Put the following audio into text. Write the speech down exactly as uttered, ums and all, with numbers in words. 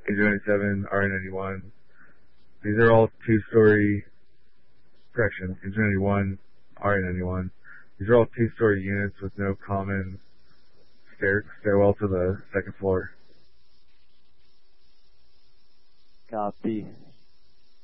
K J ninety-seven, R A ninety-one. These are all two-story, correction, K J ninety-one, R A ninety-one. These are all two-story units with no common stair stairwell to the second floor. Copy.